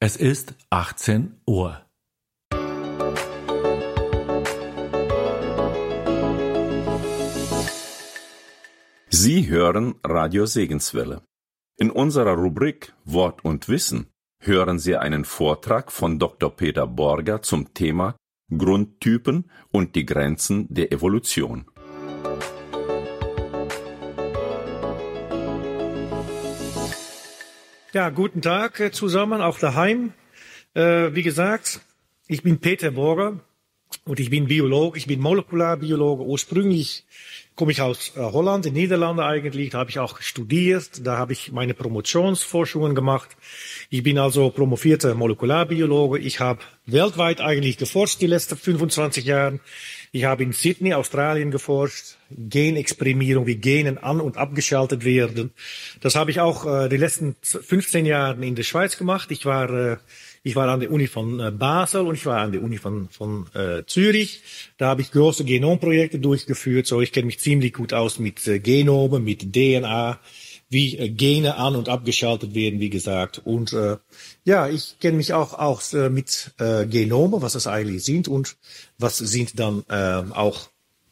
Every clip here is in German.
Es ist 18 Uhr. Sie hören Radio Segenswelle. In unserer Rubrik Wort und Wissen hören Sie einen Vortrag von Dr. Peter Borger zum Thema Grundtypen und die Grenzen der Evolution. Ja, guten Tag zusammen, auch daheim. Wie gesagt, ich bin Peter Borger und ich bin Biologe, ich bin Molekularbiologe. Ursprünglich komme ich aus Holland, in Niederlanden eigentlich. Da habe ich auch studiert, da habe ich meine Promotionsforschungen gemacht. Ich bin also promovierter Molekularbiologe. Ich habe weltweit eigentlich geforscht die letzten 25 Jahre. Ich habe in Sydney, Australien geforscht, Genexprimierung, wie Genen an- und abgeschaltet werden. Das habe ich auch die letzten 15 Jahre in der Schweiz gemacht. Ich war an der Uni von Basel und ich war an der Uni von Zürich. Da habe ich große Genomprojekte durchgeführt. So, ich kenne mich ziemlich gut aus mit Genomen, mit DNA, wie Gene an- und abgeschaltet werden, wie gesagt. Und ja, ich kenne mich auch aus mit Genome, was das eigentlich sind und was sind dann auch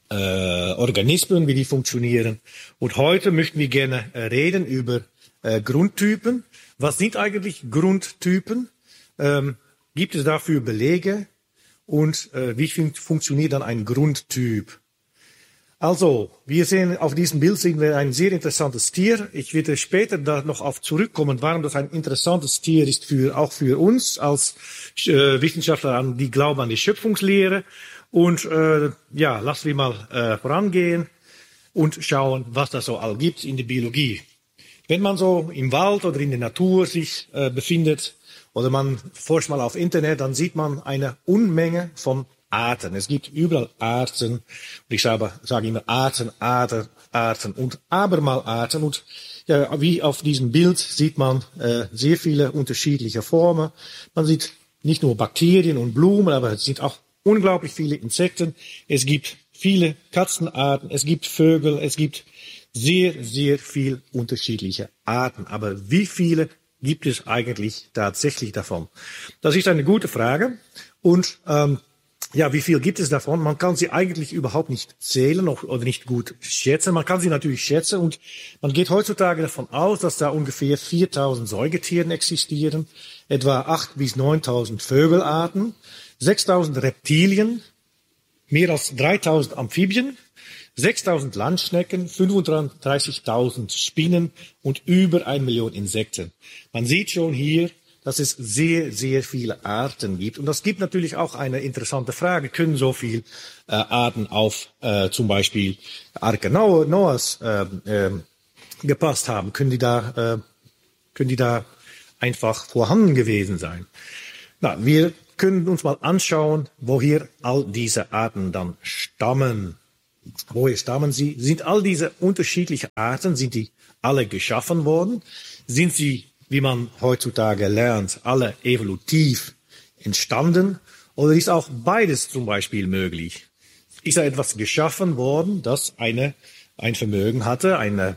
Organismen, wie die funktionieren. Und heute möchten wir gerne reden über Grundtypen. Was sind eigentlich Grundtypen? Gibt es dafür Belege? Und wie funktioniert dann ein Grundtyp? Also, wir sehen auf diesem Bild sehen wir ein sehr interessantes Tier. Ich werde später da noch auf zurückkommen, warum das ein interessantes Tier ist, auch für uns als Wissenschaftler, die glauben an die Schöpfungslehre. Und ja, lassen wir mal vorangehen und schauen, was da so all gibt in der Biologie. Wenn man so im Wald oder in der Natur sich befindet oder man forscht mal auf Internet, dann sieht man eine Unmenge von Arten. Es gibt überall Arten. Und ich sage immer Arten und abermal Arten. Und ja, wie auf diesem Bild sieht man sehr viele unterschiedliche Formen. Man sieht nicht nur Bakterien und Blumen, aber es sind auch unglaublich viele Insekten. Es gibt viele Katzenarten, es gibt Vögel, es gibt sehr, sehr viel unterschiedliche Arten. Aber wie viele gibt es eigentlich tatsächlich davon? Das ist eine gute Frage. Und ja, wie viel gibt es davon? Man kann sie eigentlich überhaupt nicht zählen oder nicht gut schätzen. Man kann sie natürlich schätzen und man geht heutzutage davon aus, dass da ungefähr 4000 Säugetiere existieren, etwa 8.000 bis 9.000 Vögelarten, 6.000 Reptilien, mehr als 3.000 Amphibien, 6.000 Landschnecken, 35.000 Spinnen und über 1 Million Insekten. Man sieht schon hier, dass es sehr, sehr viele Arten gibt. Und das gibt natürlich auch eine interessante Frage. Können so viele Arten auf zum Beispiel Arke Noahs gepasst haben? Können die da einfach vorhanden gewesen sein? Na, wir können uns mal anschauen, woher all diese Arten dann stammen. Woher stammen sie? Sind all diese unterschiedlichen Arten, sind die alle geschaffen worden? Sind sie, wie man heutzutage lernt, alle evolutiv entstanden? Oder ist auch beides zum Beispiel möglich? Ist da etwas geschaffen worden, das ein Vermögen hatte,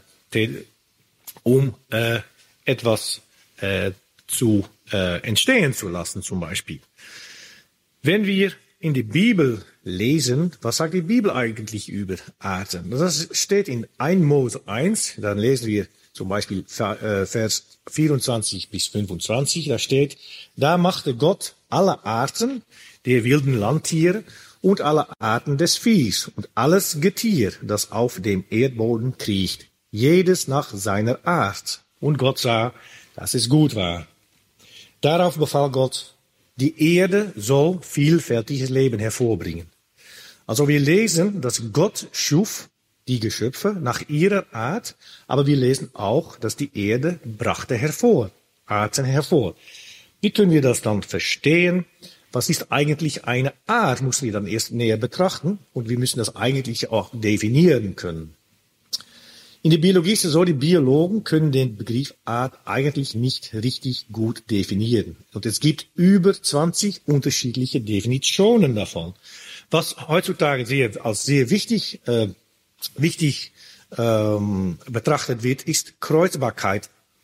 um etwas zu entstehen zu lassen zum Beispiel? Wenn wir in die Bibel lesen, was sagt die Bibel eigentlich über Arten? Das steht in 1. Mose 1, dann lesen wir zum Beispiel Vers 24 bis 25, da steht, da machte Gott alle Arten der wilden Landtiere und alle Arten des Viehs und alles Getier, das auf dem Erdboden kriecht, jedes nach seiner Art. Und Gott sah, dass es gut war. Darauf befahl Gott, die Erde soll vielfältiges Leben hervorbringen. Also wir lesen, dass Gott schuf die Geschöpfe nach ihrer Art, aber wir lesen auch, dass die Erde brachte Arten hervor. Wie können wir das dann verstehen? Was ist eigentlich eine Art? Müssen wir dann erst näher betrachten und wir müssen das eigentlich auch definieren können. In der Biologie ist es so, die Biologen können den Begriff Art eigentlich nicht richtig gut definieren. Und es gibt über 20 unterschiedliche Definitionen davon. Was heutzutage als sehr wichtig betrachtet wird, ist Kreuzbarkeit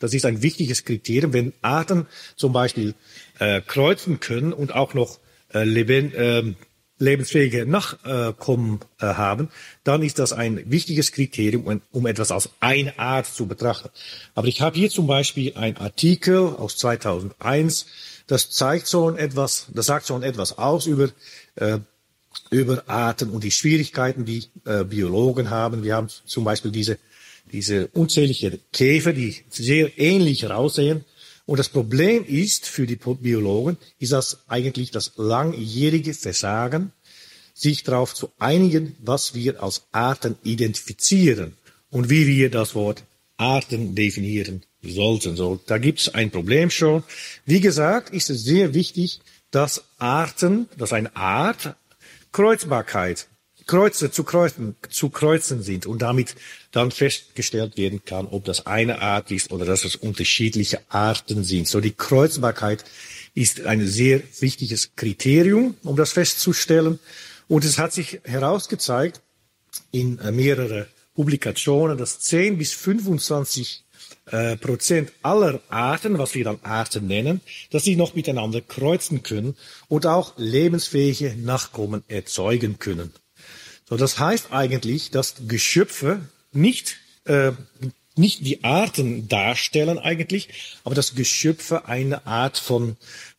Das ist ein wichtiges Kriterium. Wenn Arten zum Beispiel kreuzen können und auch noch lebensfähige Nachkommen haben, dann ist das ein wichtiges Kriterium, um etwas als eine Art zu betrachten. Aber ich habe hier zum Beispiel einen Artikel aus 2001, das sagt schon etwas aus über Arten und die Schwierigkeiten, die Biologen haben. Wir haben zum Beispiel diese unzählige Käfer, die sehr ähnlich aussehen. Und das Problem ist für die Biologen, ist das eigentlich das langjährige Versagen, sich darauf zu einigen, was wir als Arten identifizieren und wie wir das Wort Arten definieren sollten. So, da gibt es ein Problem schon. Wie gesagt, ist es sehr wichtig, dass eine Art Kreuzbarkeit, zu kreuzen sind und damit dann festgestellt werden kann, ob das eine Art ist oder dass es unterschiedliche Arten sind. So, die Kreuzbarkeit ist ein sehr wichtiges Kriterium, um das festzustellen. Und es hat sich herausgezeigt in mehreren Publikationen, dass 10 bis 25% aller Arten, was wir dann Arten nennen, dass sie noch miteinander kreuzen können und auch lebensfähige Nachkommen erzeugen können. So, das heißt eigentlich, dass Geschöpfe nicht die Arten darstellen eigentlich, aber dass Geschöpfe eine Art von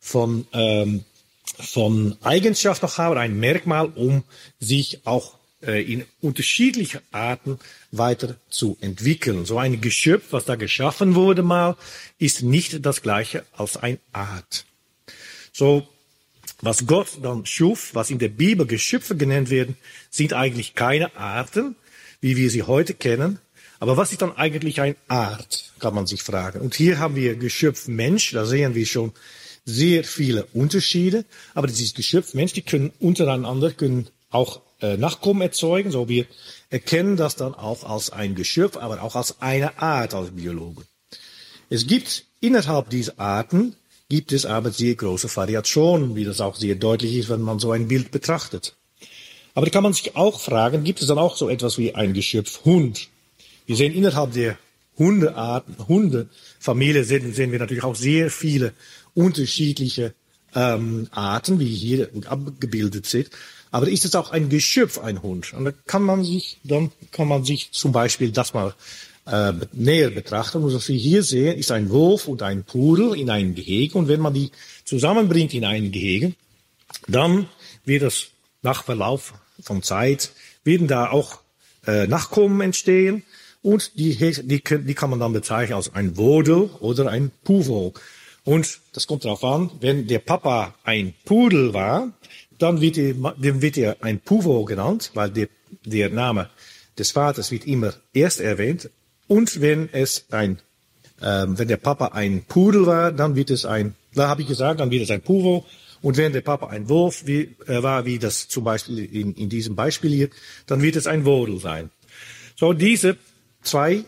Eigenschaft noch haben, ein Merkmal, um sich auch in unterschiedliche Arten weiter zu entwickeln. So ein Geschöpf, was da geschaffen wurde mal, ist nicht das gleiche als eine Art. So, was Gott dann schuf, was in der Bibel Geschöpfe genannt werden, sind eigentlich keine Arten, wie wir sie heute kennen. Aber was ist dann eigentlich eine Art, kann man sich fragen. Und hier haben wir Geschöpf Mensch, da sehen wir schon sehr viele Unterschiede. Aber dieses Geschöpf Mensch, die können untereinander auch Nachkommen erzeugen. So, wir erkennen das dann auch als ein Geschöpf, aber auch als eine Art als Biologen. Es gibt innerhalb dieser Arten gibt es aber sehr große Variationen, wie das auch sehr deutlich ist, wenn man so ein Bild betrachtet. Aber da kann man sich auch fragen, gibt es dann auch so etwas wie ein Geschöpf Hund? Wir sehen innerhalb der Hundefamilie sehen wir natürlich auch sehr viele unterschiedliche Arten, wie hier abgebildet sind. Aber ist es auch ein Geschöpf, ein Hund? Und da kann man sich zum Beispiel das mal näher betrachten. Und was wir hier sehen, ist ein Wolf und ein Pudel in einem Gehege. Und wenn man die zusammenbringt in ein Gehege, dann wird das nach Verlauf von Zeit, werden da auch Nachkommen entstehen. Und die kann man dann bezeichnen als ein Wodel oder ein Puvo. Und das kommt darauf an, wenn der Papa ein Pudel war, dann wird er ein Puvo genannt, weil der Name des Vaters wird immer erst erwähnt. Und wenn der Papa ein Pudel war, dann wird es ein Puvo. Und wenn der Papa ein Wolf war, wie das zum Beispiel in diesem Beispiel hier, dann wird es ein Wodel sein. So, diese zwei